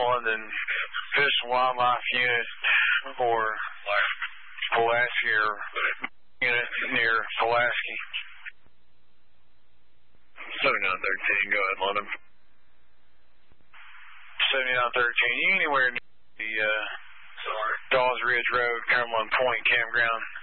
London Fish and Wildlife Unit for Pulaski or unit near Pulaski. 7913, go ahead, London. 7913, anywhere near the Dawes Ridge Road, Cumberland Point Campground.